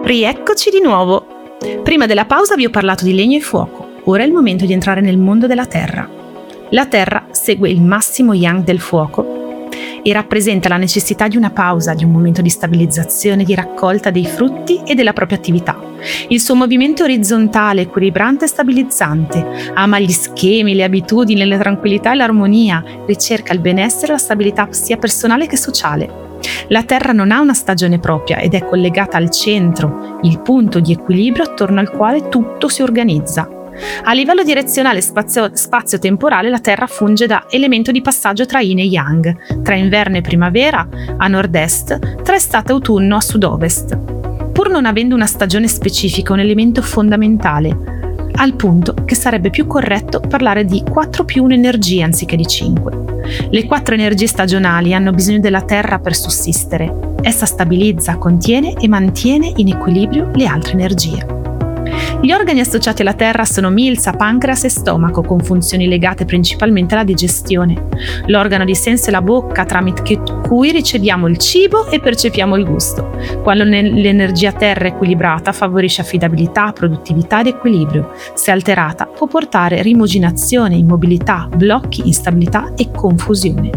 Rieccoci di nuovo! Prima della pausa vi ho parlato di legno e fuoco, ora è il momento di entrare nel mondo della terra. La terra segue il massimo yang del fuoco e rappresenta la necessità di una pausa, di un momento di stabilizzazione, di raccolta dei frutti e della propria attività. Il suo movimento orizzontale, equilibrante e stabilizzante, ama gli schemi, le abitudini, la tranquillità e l'armonia, ricerca il benessere e la stabilità sia personale che sociale. La Terra non ha una stagione propria ed è collegata al centro, il punto di equilibrio attorno al quale tutto si organizza. A livello direzionale spazio-temporale la Terra funge da elemento di passaggio tra Yin e Yang, tra inverno e primavera a nord-est, tra estate e autunno a sud-ovest. Pur non avendo una stagione specifica, è un elemento fondamentale, al punto che sarebbe più corretto parlare di 4+1 energie anziché di 5. Le 4 energie stagionali hanno bisogno della Terra per sussistere. Essa stabilizza, contiene e mantiene in equilibrio le altre energie. Gli organi associati alla Terra sono milza, pancreas e stomaco, con funzioni legate principalmente alla digestione. L'organo di senso è la bocca, tramite cui riceviamo il cibo e percepiamo il gusto. Quando l'energia Terra è equilibrata, favorisce affidabilità, produttività ed equilibrio. Se alterata, può portare rimuginazione, immobilità, blocchi, instabilità e confusione.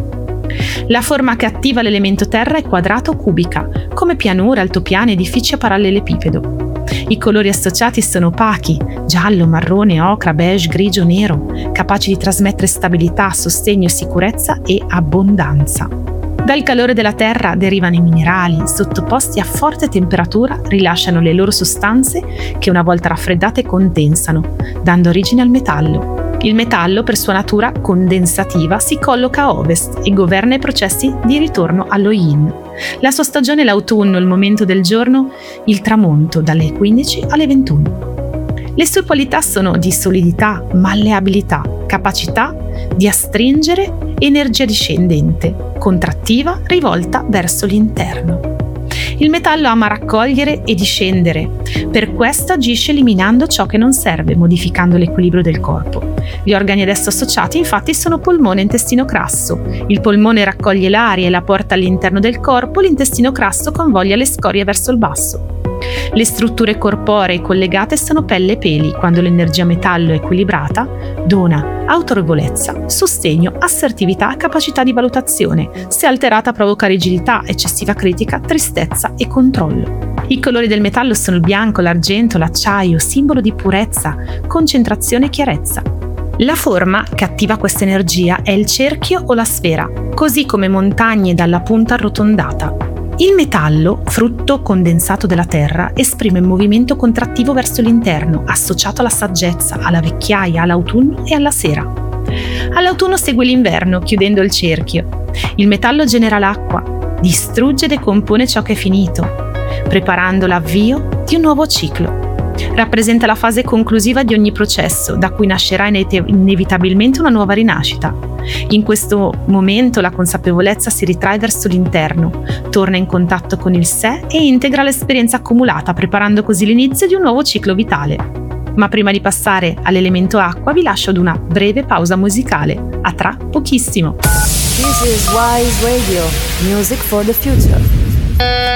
La forma che attiva l'elemento Terra è quadrata o cubica, come pianure, altopiani, edifici a parallelepipedo. I colori associati sono opachi, giallo, marrone, ocra, beige, grigio, nero, capaci di trasmettere stabilità, sostegno, sicurezza e abbondanza. Dal calore della terra derivano i minerali, sottoposti a forte temperatura rilasciano le loro sostanze che una volta raffreddate condensano, dando origine al metallo. Il metallo, per sua natura condensativa, si colloca a ovest e governa i processi di ritorno allo yin. La sua stagione è l'autunno, il momento del giorno, il tramonto, dalle 15 alle 21. Le sue qualità sono di solidità, malleabilità, capacità di astringere, energia discendente, contrattiva, rivolta verso l'interno. Il metallo ama raccogliere e discendere, per questo agisce eliminando ciò che non serve, modificando l'equilibrio del corpo. Gli organi ad esso associati infatti sono polmone e intestino grasso. Il polmone raccoglie l'aria e la porta all'interno del corpo, l'intestino grasso convoglia le scorie verso il basso. Le strutture corporee collegate sono pelle e peli. Quando l'energia metallo è equilibrata, dona autorevolezza, sostegno, assertività, capacità di valutazione. Se alterata provoca rigidità, eccessiva critica, tristezza e controllo. I colori del metallo sono il bianco, l'argento, l'acciaio, simbolo di purezza, concentrazione e chiarezza. La forma che attiva questa energia è il cerchio o la sfera, così come montagne dalla punta arrotondata. Il metallo, frutto condensato della terra, esprime un movimento contrattivo verso l'interno, associato alla saggezza, alla vecchiaia, all'autunno e alla sera. All'autunno segue l'inverno, chiudendo il cerchio. Il metallo genera l'acqua, distrugge e decompone ciò che è finito, preparando l'avvio di un nuovo ciclo. Rappresenta la fase conclusiva di ogni processo, da cui nascerà inevitabilmente una nuova rinascita. In questo momento la consapevolezza si ritrae verso l'interno, torna in contatto con il sé e integra l'esperienza accumulata, preparando così l'inizio di un nuovo ciclo vitale. Ma prima di passare all'elemento acqua vi lascio ad una breve pausa musicale. A tra pochissimo. This is Wise Radio, music for the future.